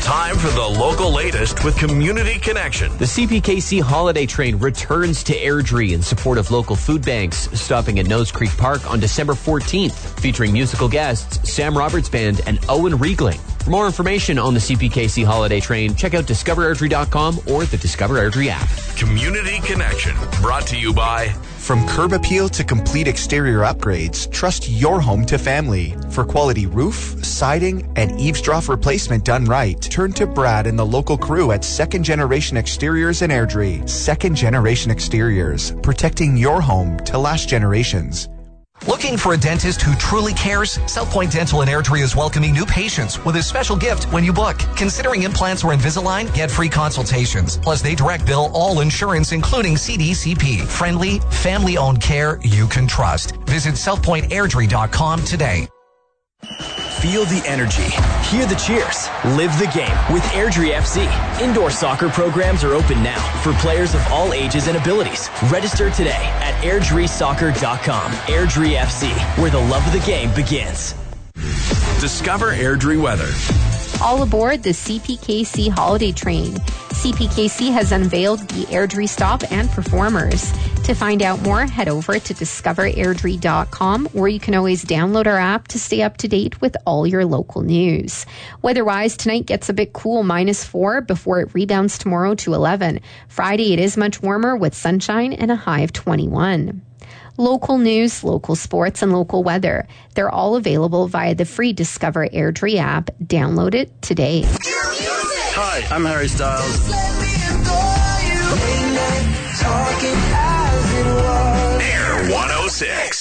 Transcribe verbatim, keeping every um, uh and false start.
Time for the local latest with Community Connection. The C P K C Holiday Train returns to Airdrie in support of local food banks, stopping at Nose Creek Park on December fourteenth, featuring musical guests Sam Roberts Band and Owen Riegling. For more information on the C P K C Holiday Train, check out discover airdrie dot com or the Discover Airdrie app. Community Connection, brought to you by... From curb appeal to complete exterior upgrades, trust your home to Family. For quality roof, siding, and eaves trough replacement done right, turn to Brad and the local crew at Second Generation Exteriors in Airdrie. Second Generation Exteriors, protecting your home to last generations. Looking for a dentist who truly cares? South Point Dental in Airdrie is welcoming new patients with a special gift when you book. Considering implants or Invisalign? Get free consultations. Plus, they direct bill all insurance, including C D C P. Friendly, family-owned care you can trust. Visit south point airdrie dot com today. Feel the energy. Hear the cheers. Live the game with Airdrie F C. Indoor soccer programs are open now for players of all ages and abilities. Register today at airdrie soccer dot com. Airdrie F C, where the love of the game begins. Discover Airdrie weather. All aboard the C P K C Holiday Train. C P K C has unveiled the Airdrie stop and performers. To find out more, head over to discover airdrie dot com, or you can always download our app to stay up to date with all your local news. Weather-wise, tonight gets a bit cool, minus four, before it rebounds tomorrow to eleven. Friday, it is much warmer with sunshine and a high of twenty-one. Local news, local sports, and local weather. They're all available via the free Discover Airdrie app. Download it today. Hi, I'm Harry Styles. Air one oh six.